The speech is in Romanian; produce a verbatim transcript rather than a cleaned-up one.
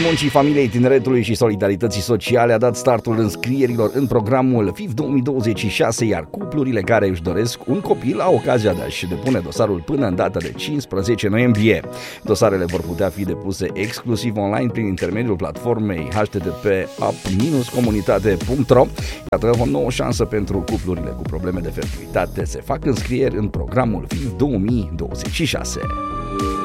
Muncii, Familiei, Tineretului și Solidarității Sociale a dat startul înscrierilor în programul F I F două mii douăzeci și șase, iar cuplurile care își doresc un copil au ocazia de a-și depune dosarul până în data de cincisprezece noiembrie. Dosarele vor putea fi depuse exclusiv online prin intermediul platformei h t t p app dash comunitate punct r o. Iată o nouă șansă pentru cuplurile cu probleme de fertilitate. Se fac înscrieri în programul F I F două mii douăzeci și șase.